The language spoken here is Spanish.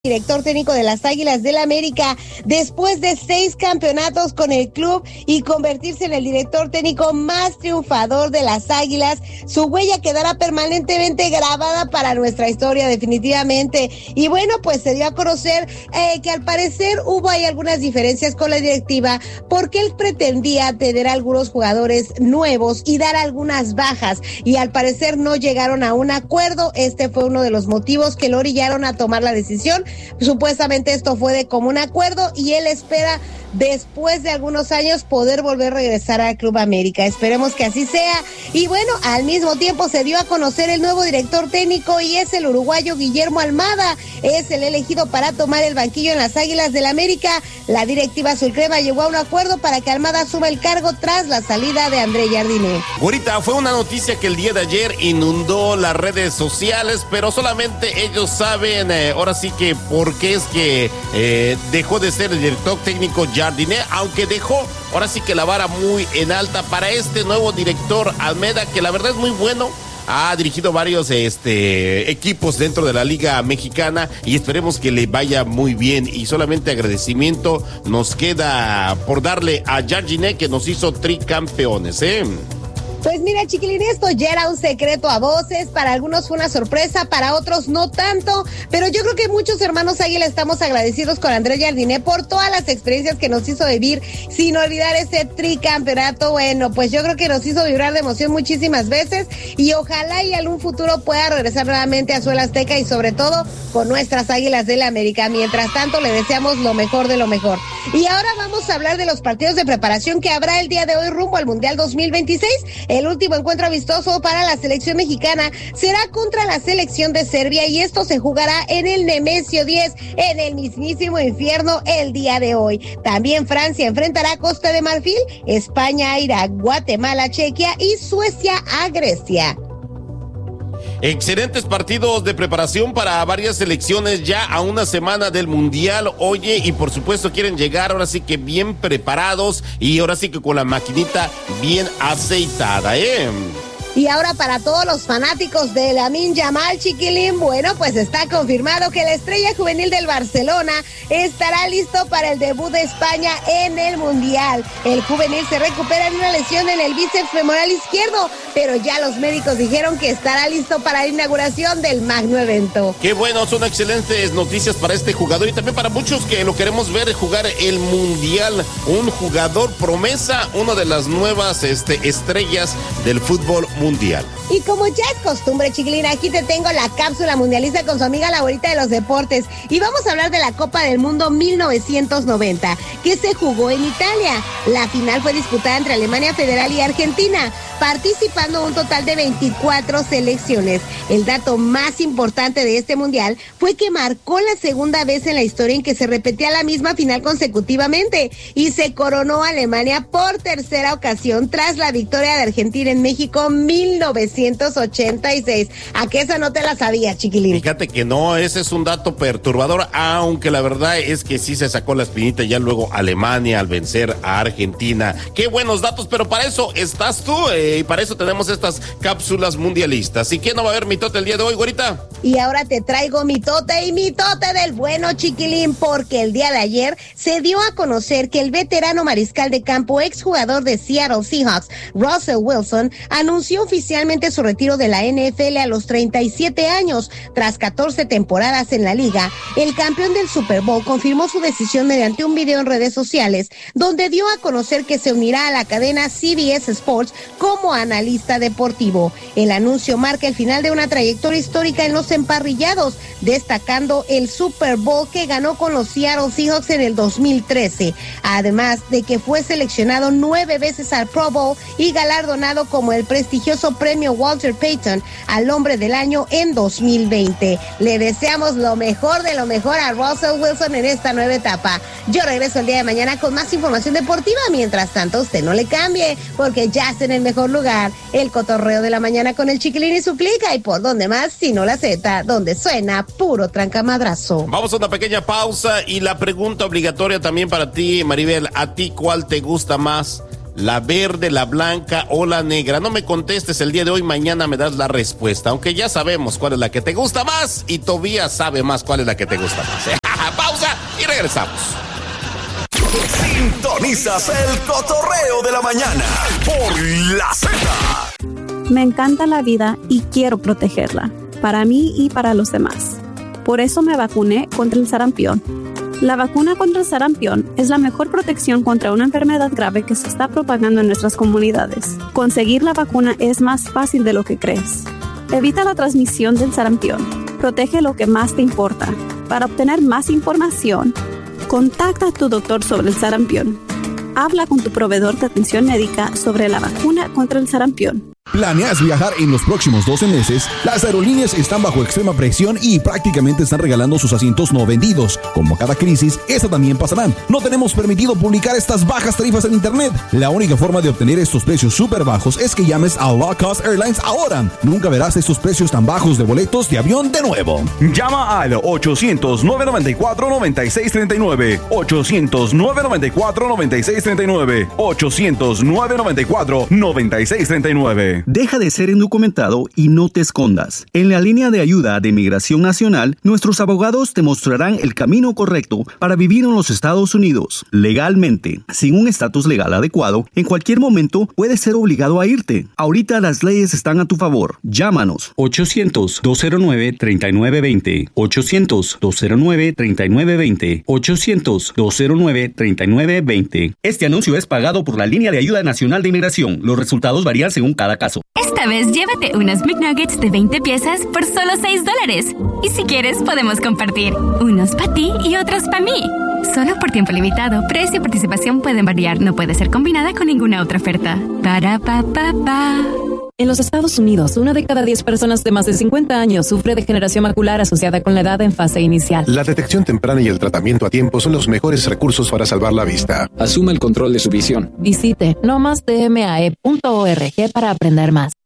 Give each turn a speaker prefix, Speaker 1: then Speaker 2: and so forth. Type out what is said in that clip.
Speaker 1: Director técnico de las Águilas del América después de 6 campeonatos con el club y convertirse en el director técnico más triunfador de las Águilas. Su huella quedará permanentemente grabada para nuestra historia, definitivamente. Y bueno, pues se dio a conocer que al parecer hubo ahí algunas diferencias con la directiva porque él pretendía tener algunos jugadores nuevos y dar algunas bajas y al parecer no llegaron a un acuerdo. Este fue uno de los motivos que lo orillaron a tomar la decisión. Supuestamente esto fue de común acuerdo y él espera después de algunos años poder volver a regresar al Club América. Esperemos que así sea. Y bueno, al mismo tiempo se dio a conocer el nuevo director técnico y es el uruguayo Guillermo Almada. Es el elegido para tomar el banquillo en las Águilas del América. La directiva azulcrema llegó a un acuerdo para que Almada asuma el cargo tras la salida de André Jardiné.
Speaker 2: Ahorita fue una noticia que el día de ayer inundó las redes sociales, pero solamente ellos saben, ahora sí que por qué es que dejó de ser el director técnico Jardiné, aunque dejó ahora sí que la vara muy en alta para este nuevo director Almada, que la verdad es muy bueno. Ha dirigido varios equipos dentro de la Liga Mexicana y esperemos que le vaya muy bien. Y solamente agradecimiento nos queda por darle a Jardiné, que nos hizo tricampeones,
Speaker 1: Pues mira, chiquilín, esto ya era un secreto a voces, para algunos fue una sorpresa, para otros no tanto, pero yo creo que muchos hermanos Águila estamos agradecidos con André Jardiné por todas las experiencias que nos hizo vivir, sin olvidar ese tricampeonato. Bueno, pues yo creo que nos hizo vibrar de emoción muchísimas veces y ojalá y algún futuro pueda regresar nuevamente a Suelo Azteca y sobre todo con nuestras Águilas del América. Mientras tanto, le deseamos lo mejor de lo mejor. Y ahora vamos a hablar de los partidos de preparación que habrá el día de hoy rumbo al Mundial 2026. El último encuentro amistoso para la selección mexicana será contra la selección de Serbia y esto se jugará en el Nemesio 10, en el mismísimo infierno el día de hoy. También Francia enfrentará a Costa de Marfil, España irá a Guatemala, Chequia y Suecia a Grecia.
Speaker 2: Excelentes partidos de preparación para varias selecciones ya a una semana del Mundial. Oye, y por supuesto quieren llegar ahora sí que bien preparados y ahora sí que con la maquinita bien aceitada,
Speaker 1: Y ahora para todos los fanáticos de Lamine Yamal, chiquilín, bueno, pues está confirmado que la estrella juvenil del Barcelona estará listo para el debut de España en el Mundial. El juvenil se recupera de una lesión en el bíceps femoral izquierdo, pero ya los médicos dijeron que estará listo para la inauguración del magno evento.
Speaker 2: Qué bueno, son excelentes noticias para este jugador y también para muchos que lo queremos ver jugar el Mundial. Un jugador promesa, una de las nuevas estrellas del fútbol mundial.
Speaker 1: Y como ya es costumbre, chiquilín, aquí te tengo la cápsula mundialista con su amiga la abuelita de los deportes y vamos a hablar de la Copa del Mundo 1990 que se jugó en Italia. La final fue disputada entre Alemania Federal y Argentina, participando un total de 24 selecciones. El dato más importante de este mundial fue que marcó la segunda vez en la historia en que se repetía la misma final consecutivamente y se coronó a Alemania por tercera ocasión tras la victoria de Argentina en México 1986. ¿A qué esa no te la sabías, chiquilín?
Speaker 2: Fíjate que no, ese es un dato perturbador, aunque la verdad es que sí se sacó la espinita ya luego Alemania al vencer a Argentina. Qué buenos datos, pero para eso estás tú, y para eso tenemos estas cápsulas mundialistas. ¿Y quién no va a ver mitote el día de hoy, güerita?
Speaker 1: Y ahora te traigo mitote y mitote del bueno, chiquilín, porque el día de ayer se dio a conocer que el veterano mariscal de campo, exjugador de Seattle Seahawks, Russell Wilson, anunció oficialmente su retiro de la NFL a los 37 años. Tras 14 temporadas en la liga, el campeón del Super Bowl confirmó su decisión mediante un video en redes sociales, donde dio a conocer que se unirá a la cadena CBS Sports como analista deportivo. El anuncio marca el final de una trayectoria histórica en los emparrillados, destacando el Super Bowl que ganó con los Seattle Seahawks en el 2013, además de que fue seleccionado 9 veces al Pro Bowl y galardonado como el prestigioso premio Walter Payton al hombre del año en 2020. Le deseamos lo mejor de lo mejor a Russell Wilson en esta nueva etapa. Yo regreso el día de mañana con más información deportiva. Mientras tanto, usted no le cambie, porque ya está en el mejor lugar. El cotorreo de la mañana con el chiquilín y su clica. ¿Y por dónde más? Sino la Z, donde suena puro trancamadrazo.
Speaker 2: Vamos a una pequeña pausa y la pregunta obligatoria también para ti, Maribel. ¿A ti cuál te gusta más? la verde, la blanca o la negra? No me contestes el día de hoy, mañana me das la respuesta, aunque ya sabemos cuál es la que te gusta más y Tobías sabe más cuál es la que te gusta más. Pausa y regresamos.
Speaker 3: Sintonizas el cotorreo de la mañana por La Z.
Speaker 4: Me encanta la vida y quiero protegerla, para mí y para los demás. Por eso me vacuné contra el sarampión. La vacuna contra el sarampión es la mejor protección contra una enfermedad grave que se está propagando en nuestras comunidades. Conseguir la vacuna es más fácil de lo que crees. Evita la transmisión del sarampión. Protege lo que más te importa. Para obtener más información, contacta a tu doctor sobre el sarampión. Habla con tu proveedor de atención médica sobre la vacuna contra el sarampión.
Speaker 5: ¿Planeas viajar en los próximos 12 meses? Las aerolíneas están bajo extrema presión y prácticamente están regalando sus asientos no vendidos. Como cada crisis, esta también pasará. No tenemos permitido publicar estas bajas tarifas en internet. La única forma de obtener estos precios súper bajos es que llames a Low Cost Airlines ahora. Nunca verás estos precios tan bajos de boletos de avión de nuevo.
Speaker 6: Llama al 800-994-9639. 800-994-9639. 800-994-9639.
Speaker 7: Deja de ser indocumentado y no te escondas. En la línea de ayuda de Migración Nacional, nuestros abogados te mostrarán el camino correcto para vivir en los Estados Unidos legalmente. Sin un estatus legal adecuado, en cualquier momento puedes ser obligado a irte. Ahorita las leyes están a tu favor. Llámanos.
Speaker 8: 800-209-3920. 800-209-3920. 800-209-3920.
Speaker 7: Este anuncio es pagado por la línea de ayuda nacional de inmigración. Los resultados varían según cada caso.
Speaker 9: Esta vez llévate unos McNuggets de 20 piezas por solo $6. Y si quieres, podemos compartir. Unos para ti y otros para mí. Solo por tiempo limitado. Precio y participación pueden variar. No puede ser combinada con ninguna otra oferta. Para-pa-pa-pa.
Speaker 10: En los Estados Unidos, 1 de cada 10 personas de más de 50 años sufre degeneración macular asociada con la edad en fase inicial.
Speaker 11: La detección temprana y el tratamiento a tiempo son los mejores recursos para salvar la vista.
Speaker 12: Asuma el control de su visión.
Speaker 10: Visite nomasdmae.org para aprender más.